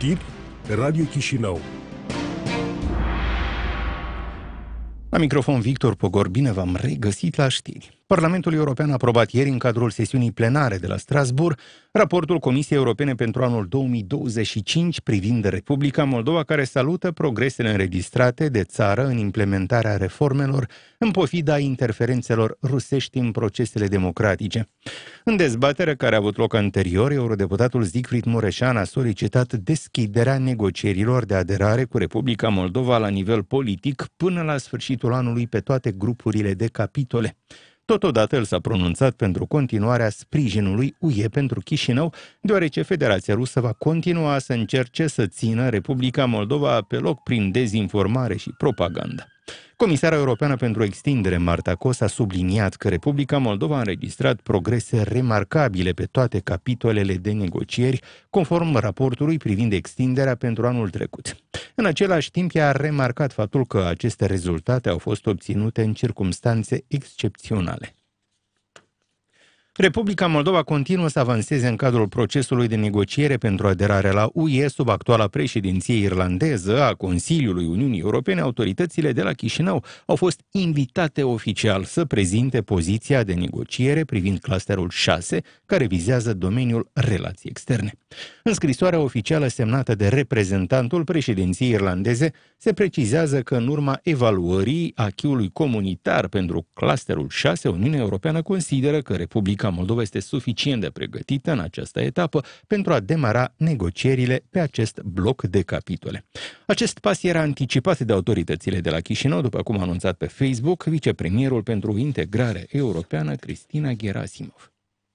Știri, Radio Chișinău. La microfon Victor Pogor, bine v-am regăsit la știri. Parlamentul European a aprobat ieri, în cadrul sesiunii plenare de la Strasbourg, raportul Comisiei Europene pentru anul 2025 privind Republica Moldova, care salută progresele înregistrate de țară în implementarea reformelor în pofida interferențelor rusești în procesele democratice. În dezbaterea care a avut loc anterior, eurodeputatul Siegfried Mureșan a solicitat deschiderea negocierilor de aderare cu Republica Moldova la nivel politic până la sfârșitul anului pe toate grupurile de capitole. Totodată el s-a pronunțat pentru continuarea sprijinului UE pentru Chișinău, deoarece Federația Rusă va continua să încerce să țină Republica Moldova pe loc prin dezinformare și propagandă. Comisara Europeană pentru Extindere, Marta Kos, a subliniat că Republica Moldova a înregistrat progrese remarcabile pe toate capitolele de negocieri, conform raportului privind extinderea pentru anul trecut. În același timp, ea a remarcat faptul că aceste rezultate au fost obținute în circumstanțe excepționale. Republica Moldova continuă să avanseze în cadrul procesului de negociere pentru aderarea la UE sub actuala președinție irlandeză a Consiliului Uniunii Europene. Autoritățile de la Chișinău au fost invitate oficial să prezinte poziția de negociere privind clusterul 6, care vizează domeniul relații externe. În scrisoarea oficială semnată de reprezentantul președinției irlandeze se precizează că în urma evaluării acquis-ului comunitar pentru clusterul 6, Uniunea Europeană consideră că Republica Moldova este suficient de pregătită în această etapă pentru a demara negocierile pe acest bloc de capitole. Acest pas era anticipat de autoritățile de la Chișinău, după cum a anunțat pe Facebook vicepremierul pentru integrare europeană, Cristina Gerasimov.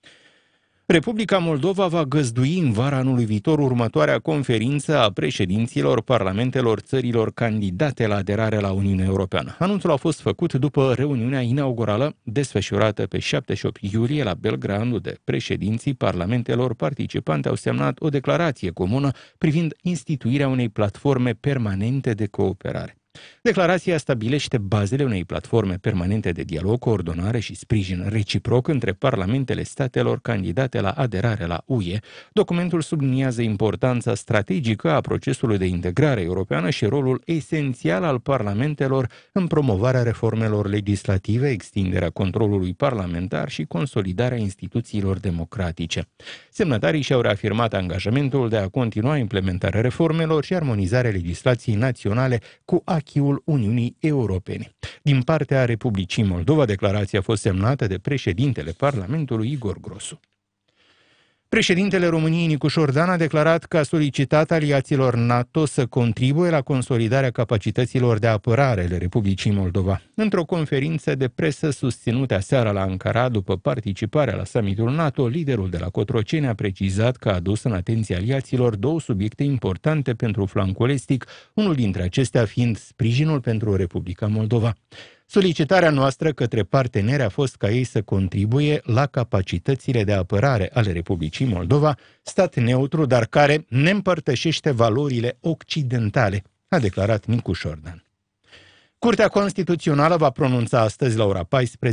Republica Moldova va găzdui în vara anului viitor următoarea conferință a președinților parlamentelor țărilor candidate la aderare la Uniunea Europeană. Anunțul a fost făcut după reuniunea inaugurală desfășurată pe 7 și 8 iulie la Belgrad, unde președinții parlamentelor participante au semnat o declarație comună privind instituirea unei platforme permanente de cooperare. Declarația stabilește bazele unei platforme permanente de dialog, coordonare și sprijin reciproc între parlamentele statelor candidate la aderare la UE. Documentul subliniază importanța strategică a procesului de integrare europeană și rolul esențial al parlamentelor în promovarea reformelor legislative, extinderea controlului parlamentar și consolidarea instituțiilor democratice. Semnatarii și-au reafirmat angajamentul de a continua implementarea reformelor și armonizarea legislației naționale cu acquis-ul Uniunii Europene. Din partea Republicii Moldova, declarația a fost semnată de președintele Parlamentului Igor Grosu. Președintele României Nicușor Dan a declarat că a solicitat aliaților NATO să contribuie la consolidarea capacităților de apărare ale Republicii Moldova. Într-o conferință de presă susținută aseară la Ankara, după participarea la summitul NATO, liderul de la Cotroceni a precizat că a adus în atenția aliaților două subiecte importante pentru flancul estic, unul dintre acestea fiind sprijinul pentru Republica Moldova. Solicitarea noastră către parteneri a fost ca ei să contribuie la capacitățile de apărare ale Republicii Moldova, stat neutru, dar care ne împărtășește valorile occidentale, a declarat Nicușor Dan. Curtea Constituțională va pronunța astăzi la ora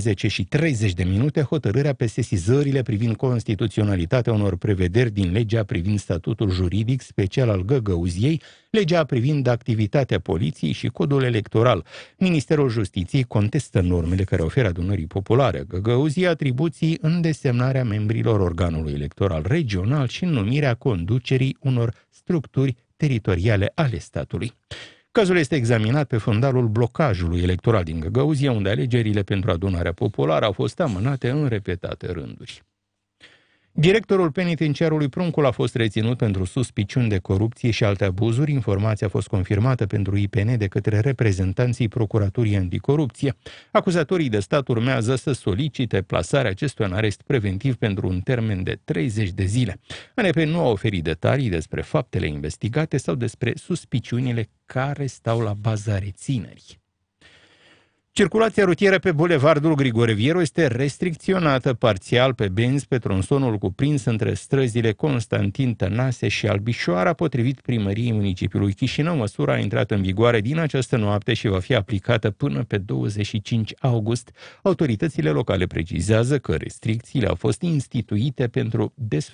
14:30 hotărârea pe sesizările privind constituționalitatea unor prevederi din legea privind statutul juridic special al Găgăuziei, legea privind activitatea poliției și codul electoral. Ministerul Justiției contestă normele care oferă adunării populare Găgăuziei atribuții în desemnarea membrilor organului electoral regional și în numirea conducerii unor structuri teritoriale ale statului. Cazul este examinat pe fundalul blocajului electoral din Găgăuzia, unde alegerile pentru adunarea populară au fost amânate în repetate rânduri. Directorul penitenciarului Pruncul a fost reținut pentru suspiciuni de corupție și alte abuzuri. Informația a fost confirmată pentru IPN de către reprezentanții Procuraturii Anticorupție. Acuzatorii de stat urmează să solicite plasarea acestuia în arest preventiv pentru un termen de 30 de zile. ANP nu a oferit detalii despre faptele investigate sau despre suspiciunile care stau la baza reținerii. Circulația rutieră pe bulevardul Grigore Vieru este restricționată parțial pe benzi pe tronsonul cuprins între străzile Constantin Tănase și Albișoara, potrivit primăriei municipiului Chișinău. Măsura a intrat în vigoare din această noapte și va fi aplicată până pe 25 august. Autoritățile locale precizează că restricțiile au fost instituite pentru desfășurarea